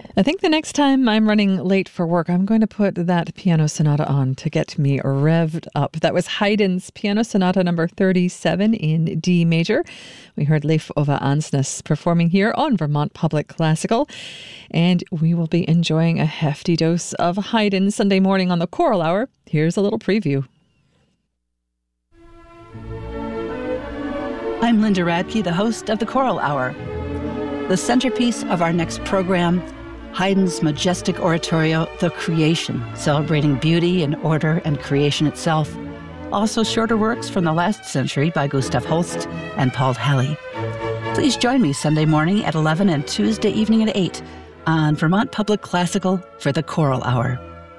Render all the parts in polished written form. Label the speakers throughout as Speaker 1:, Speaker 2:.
Speaker 1: I think the next time I'm running late for work, I'm going to put that piano sonata on to get me revved up. That was Haydn's Piano Sonata number 37 in D major. We heard Leif Ove Ansnes performing here on Vermont Public Classical. And we will be enjoying a hefty dose of Haydn Sunday morning on the Choral Hour. Here's a little preview.
Speaker 2: I'm Linda Radke, the host of the Choral Hour. The centerpiece of our next program, Haydn's majestic oratorio, The Creation, celebrating beauty and order and creation itself. Also shorter works from the last century by Gustav Holst and Paul Halley. Please join me Sunday morning at 11 and Tuesday evening at 8 on Vermont Public Classical for the Choral Hour.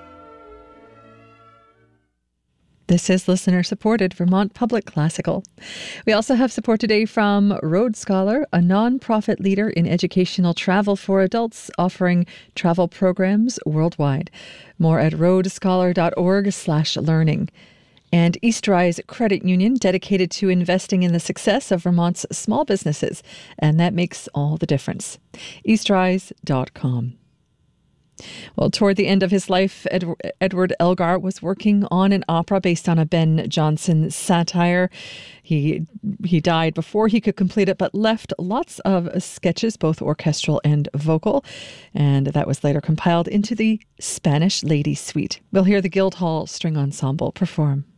Speaker 1: This is listener-supported Vermont Public Classical. We also have support today from Road Scholar, a non-profit leader in educational travel for adults, offering travel programs worldwide. More at roadscholar.org/learning. And Eastrise Credit Union, dedicated to investing in the success of Vermont's small businesses. And that makes all the difference. Eastrise.com. Well, toward the end of his life, Edward Elgar was working on an opera based on a Ben Jonson satire. He died before he could complete it, but left lots of sketches, both orchestral and vocal. And that was later compiled into the Spanish Lady Suite. We'll hear the Guildhall String Ensemble perform.